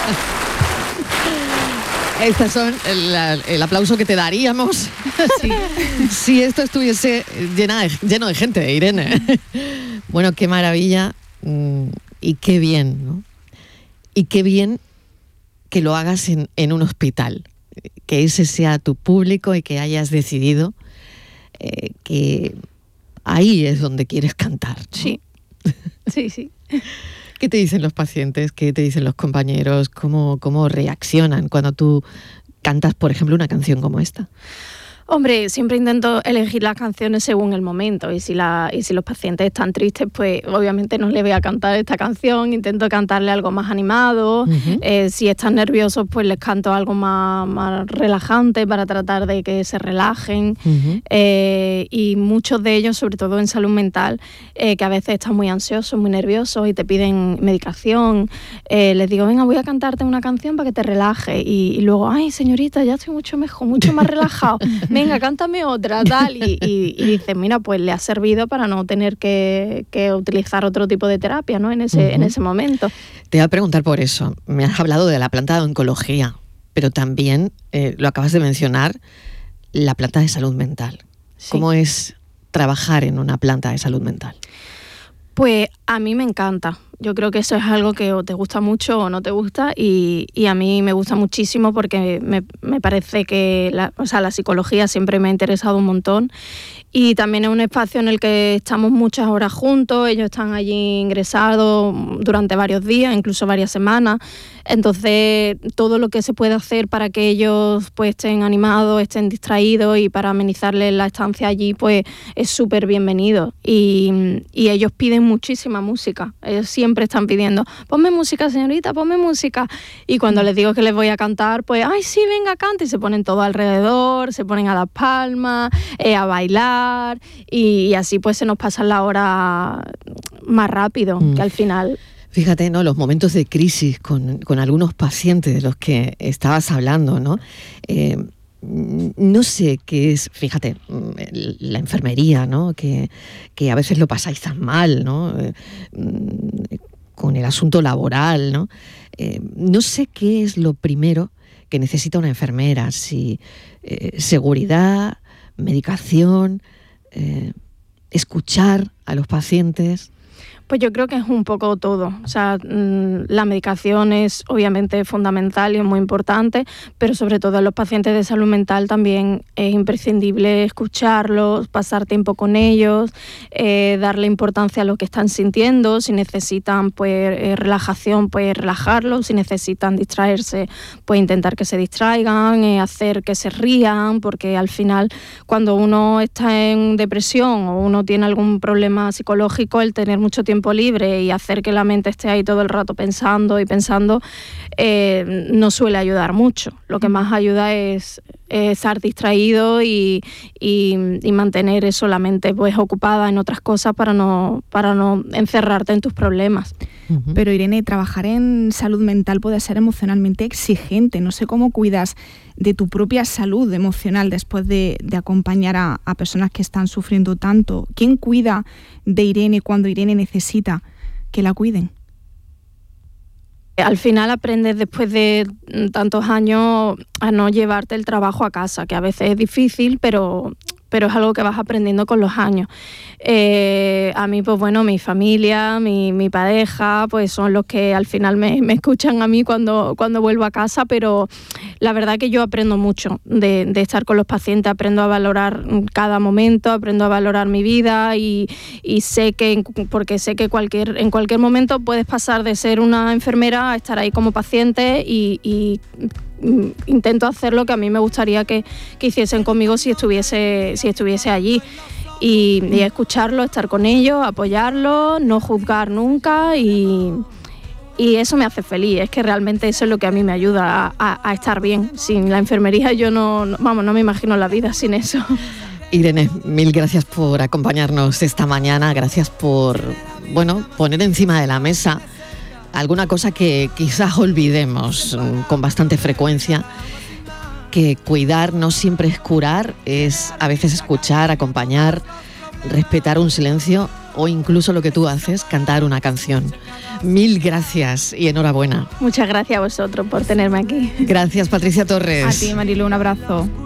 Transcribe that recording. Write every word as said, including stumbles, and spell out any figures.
Estas son el, el aplauso que te daríamos sí. si esto estuviese llena de, lleno de gente, Irene. Bueno, qué maravilla y qué bien, ¿no? Y qué bien que lo hagas en, en un hospital, que ese sea tu público y que hayas decidido eh, que ahí es donde quieres cantar, ¿no? Sí, sí, sí. ¿Qué te dicen los pacientes? ¿Qué te dicen los compañeros? ¿Cómo, cómo reaccionan cuando tú cantas, por ejemplo, una canción como esta? Hombre, siempre intento elegir las canciones según el momento y si, la, y si los pacientes están tristes, pues obviamente no les voy a cantar esta canción, intento cantarle algo más animado, uh-huh. eh, si están nerviosos pues les canto algo más, más relajante para tratar de que se relajen uh-huh. eh, y muchos de ellos, sobre todo en salud mental, eh, que a veces están muy ansiosos, muy nerviosos y te piden medicación, eh, les digo, venga, voy a cantarte una canción para que te relajes y, y luego, ay señorita, ya estoy mucho mejor, mucho más relajado. Venga, cántame otra, tal, y, y, y dices, mira, pues le ha servido para no tener que, que utilizar otro tipo de terapia, ¿no? En ese, uh-huh. en ese momento. Te voy a preguntar por eso. Me has hablado de la planta de oncología, pero también, eh, lo acabas de mencionar, la planta de salud mental. Sí. ¿Cómo es trabajar en una planta de salud mental? Pues a mí me encanta. Yo creo que eso es algo que o te gusta mucho o no te gusta y, y a mí me gusta muchísimo porque me, me parece que la, o sea, la psicología siempre me ha interesado un montón y también es un espacio en el que estamos muchas horas juntos, ellos están allí ingresados durante varios días, incluso varias semanas, entonces todo lo que se puede hacer para que ellos pues estén animados, estén distraídos y para amenizarles la estancia allí pues es súper bienvenido y, y ellos piden muchísima música, ellos siempre están pidiendo, ponme música señorita, ponme música y cuando les digo que les voy a cantar pues, ay sí, venga, canta y se ponen todo alrededor, se ponen a dar palmas, eh, a bailar y, y así pues se nos pasa la hora más rápido, mm. que al final... Fíjate, ¿no? Los momentos de crisis con, con algunos pacientes de los que estabas hablando, ¿no? Eh, no sé qué es, fíjate, la enfermería, ¿no? Que, que a veces lo pasáis tan mal, ¿no? Eh, con el asunto laboral, ¿no? Eh, no sé qué es lo primero que necesita una enfermera, si eh, seguridad, medicación, eh, escuchar a los pacientes. Pues yo creo que es un poco todo. O sea, mmm, la medicación es obviamente fundamental y es muy importante, pero sobre todo en los pacientes de salud mental también es imprescindible escucharlos, pasar tiempo con ellos, eh, darle importancia a lo que están sintiendo. Si necesitan pues eh, relajación, pues relajarlos. Si necesitan distraerse, pues intentar que se distraigan, eh, hacer que se rían, porque al final cuando uno está en depresión o uno tiene algún problema psicológico, el tener mucho tiempo libre y hacer que la mente esté ahí todo el rato pensando y pensando eh, no suele ayudar mucho. Lo que más ayuda es, es estar distraído y, y, y mantener eso, la mente pues ocupada en otras cosas para no, para no encerrarte en tus problemas. Uh-huh. Pero Irene, trabajar en salud mental puede ser emocionalmente exigente. No sé cómo cuidas de tu propia salud emocional después de, de acompañar a, a personas que están sufriendo tanto. ¿Quién cuida de Irene cuando Irene necesita que la cuiden? Al final aprendes después de tantos años a no llevarte el trabajo a casa, que a veces es difícil, pero... pero es algo que vas aprendiendo con los años. Eh, a mí, pues bueno, mi familia, mi, mi pareja, pues son los que al final me, me escuchan a mí cuando, cuando vuelvo a casa, pero la verdad que yo aprendo mucho de, de estar con los pacientes, aprendo a valorar cada momento, aprendo a valorar mi vida y, y sé que, porque sé que cualquier, en cualquier momento puedes pasar de ser una enfermera a estar ahí como paciente y, y intento hacer lo que a mí me gustaría que, que hiciesen conmigo si estuviese, si estuviese allí y, y escucharlo, estar con ellos, apoyarlos, no juzgar nunca y, y eso me hace feliz. Es que realmente eso es lo que a mí me ayuda a, a, a estar bien. Sin la enfermería yo no, no, vamos, no me imagino la vida sin eso. Irene, mil gracias por acompañarnos esta mañana, gracias por, bueno, poner encima de la mesa alguna cosa que quizás olvidemos con bastante frecuencia, que cuidar no siempre es curar, es a veces escuchar, acompañar, respetar un silencio o incluso lo que tú haces, cantar una canción. Mil gracias y enhorabuena. Muchas gracias a vosotros por tenerme aquí. Gracias, Patricia Torres. A ti, Marilu, un abrazo.